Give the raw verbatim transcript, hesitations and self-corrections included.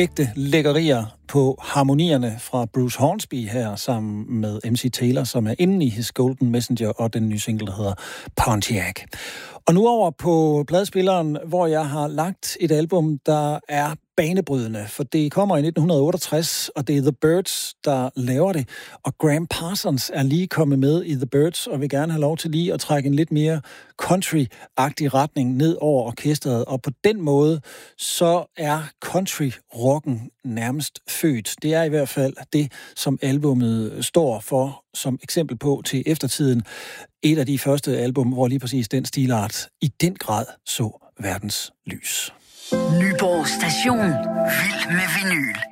ægte lækkerier på harmonierne fra Bruce Hornsby her, sammen med M C Taylor, som er inde i His Golden Messenger, og den nye single, der hedder Pontiac. Og nu over på pladespilleren, hvor jeg har lagt et album, der er banebrydende, for det kommer i nitten otteogtres, og det er The Byrds, der laver det. Og Graham Parsons er lige kommet med i The Byrds, og vil gerne have lov til lige at trække en lidt mere country-agtig retning ned over orkestret. Og på den måde, så er country-rocken nærmest født. Det er i hvert fald det, som albummet står for, som eksempel på til eftertiden. Et af de første album, hvor lige præcis den stilart i den grad så verdens lys. Nyborg Station. Vild med vinyl.